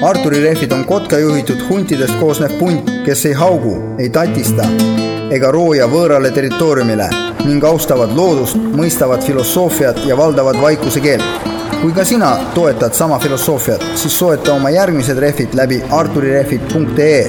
Arturi rehvid on kotka juhitud huntidest koosnev punt, kes ei haugu, ei tatista ega rooja võõrale territooriumile ning austavad loodust, mõistavad filosoofiat ja valdavad vaikuse keelt. Kui ka sina toetad sama filosoofiat, siis soeta oma järgmised rehvid läbi arturirehvid.ee.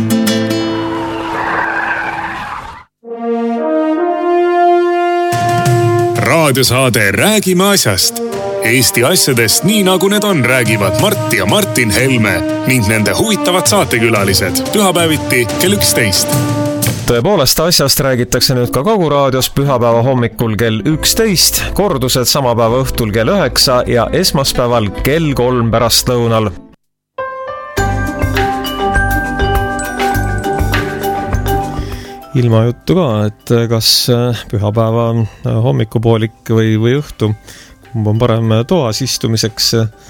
Raadiosaade Räägime asjast. Eesti asjadest nii nagu need on, räägivad Mart ja Martin Helme ning nende huvitavad saatekülalised pühapäeviti kell 11. Tõepoolest asjast räägitakse nüüd ka Koguraadios pühapäeva hommikul kell 11, kordused sama päeva õhtul kell 9 ja esmaspäeval kell 3 pärastlõunal. Ilma juttu ka, et kas pühapäeva hommikupoolik või õhtu on parem toas istumiseks,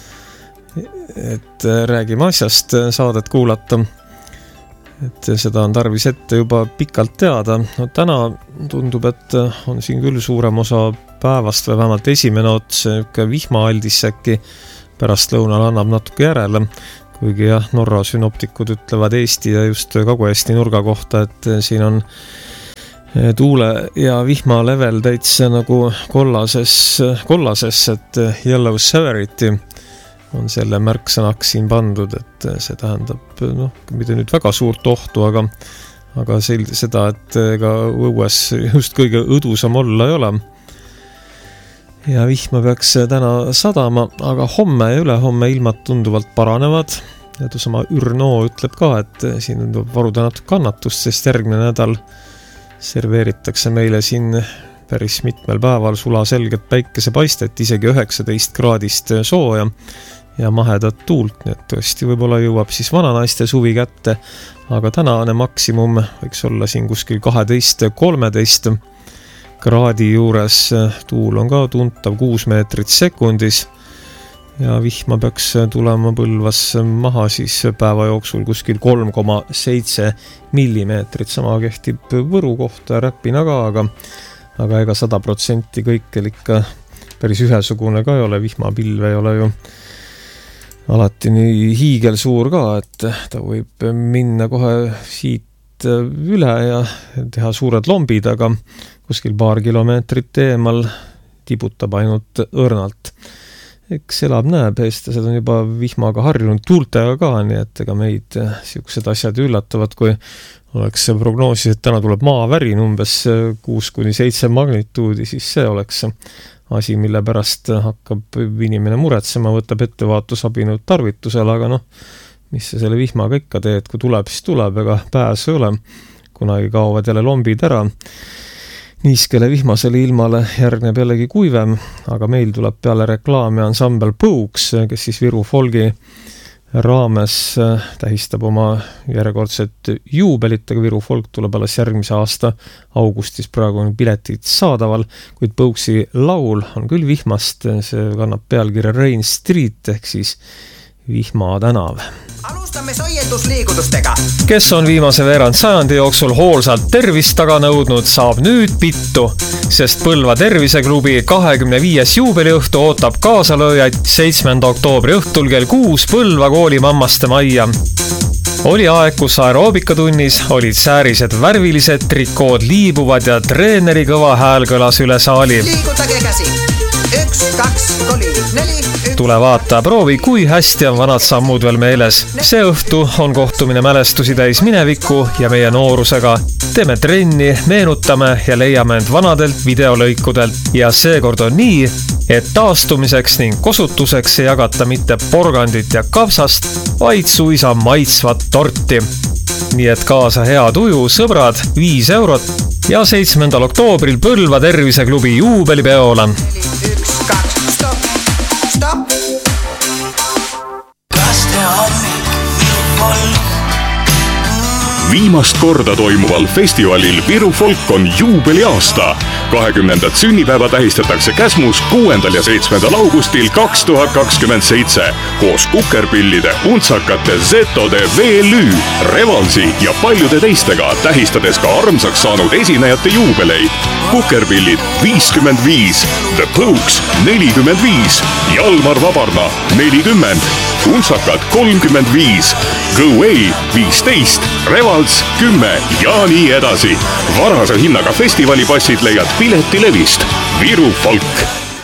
et räägime asjast saadet kuulata. Et seda on tarvis ette juba pikalt teada. No, täna tundub, et on siin küll suurem osa päevast või vähemalt esimene ots, vihmaaldis äkki pärastlõunal annab natuke järele, kuigi jah, Norra synoptikud ütlevad Eesti ja just Kagu-Eesti nurga kohta, et siin on tuule ja vihma level täitsa nagu kollases, et yellow severity on selle märksõnaks siin pandud, et see tähendab, mitte nüüd väga suurt ohtu, aga seda, et ega õues just kõige õdusam olla ei ole. Ja vihma peaks täna sadama, aga homme ja ülehomme ilmad tunduvalt paranevad. Ja sama Ürno ütleb ka, et siin on varuda natuke kannatust, sest järgmine nädal serveeritakse meile siin päris mitmel päeval sulaselget päikesepaistet, isegi 19 kraadist sooja ja mahedat tuult, nii et tõesti võib-olla jõuab siis vananaiste suvi kätte, aga tänane maksimum võiks olla siin kuskil 12-13 kraadi juures, tuul on ka tuntav 6 meetrit sekundis ja vihma peaks tulema Põlvas maha siis päeva jooksul kuskil 3,7 millimeetrit, sama kehtib Võru kohta Räpina ka, aga ega 100% kõikel ikka päris ühesugune ka ei ole, vihmapilve ei ole ju alati nii hiigelsuur ka, et ta võib minna kohe siit üle ja teha suured lombid, aga kuskil paar kilomeetrit eemal tibutab ainult õrnalt. Eks elab näeb, eestlased on juba vihmaga harjunud, tuultega ka, nii et ega meid siuksed asjad üllatavad, kui oleks prognoosis, et täna tuleb maavärin umbes 6-7 magnituudi, siis see oleks asi, mille pärast hakkab inimene muretsema, võtab ettevaatusabinu tarvitusele, aga mis see selle vihmaga ikka teed, kui tuleb, siis tuleb, ega pääsu ei ole, kunagi kaovad jälle lombid ära. Niiskele vihmasele ilmale järgneb jällegi kuivem, aga meil tuleb peale reklaami ansambel Põuks, kes siis Viru Folgi raames tähistab oma järjekordset juubelit, aga Viru Folk tuleb alles järgmise aasta augustis, praegu on piletid saadaval, kuid Põuksi laul on küll vihmast, see kannab pealkirja Rain Street ehk siis Vihma tänav. Alustame soiendusliigutustega. Kes on viimase veerand sajandi jooksul hoolsalt tervist taga nõudnud, saab nüüd pittu, sest Põlva terviseklubi 25. juubeliõhtu ootab kaasalööjaid 7. oktoobri õhtul kell 6 Põlva koolimammaste majja. Oli aeg, kus aeroobikatunnis olid säärised värvilised, trikood liibuvad ja treeneri kõva hääl kõlas üle saali. Liigutage käsi. 1, 2, 3, 4. Tule vaata, proovi, kui hästi on vanad sammud veel meeles. See õhtu on kohtumine mälestusi täis minevikku ja meie noorusega. Teeme trenni, meenutame ja leiame end vanadelt videolõikudelt. Ja seekord on nii, et taastumiseks ning kosutuseks ei jagata mitte porgandit ja kapsast, vaid suisa maitsvat torti. Nii et kaasa hea tuju, sõbrad, 5 eurot ja 7. oktoobril Põlva terviseklubi juubelipeole. 1, 2, stop. Viimast korda toimuval festivalil Viru Folk on juubeliaasta. 20. sünnipäeva tähistatakse Käsmus 6. ja 7. augustil 2027 koos kukerpillide, untsakate, zetode, VLÜ, Revalsi ja paljude teistega, tähistades ka armsaks saanud esinejate juubeleid. Kukerpillid 55, The Pokes 45, Jalmar Vabarna 40, untsakad 35, Go Away 15, Revals 10 ja nii edasi. Varase hinnaga festivalipassid leiad Piletilevist. Viru Folk.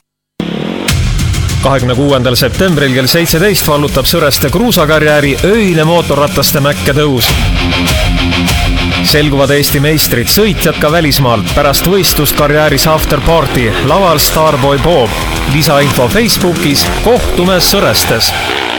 26. septembril kell 17 vallutab Sõreste kruusakarjääri öine mootorrataste mäkke tõus. Selguvad Eesti meistrid, sõitjad ka välismaalt, pärast võistlust karjääris afterparty, laval Starboy Bob. Lisainfo Facebookis, kohtume Sõrestes.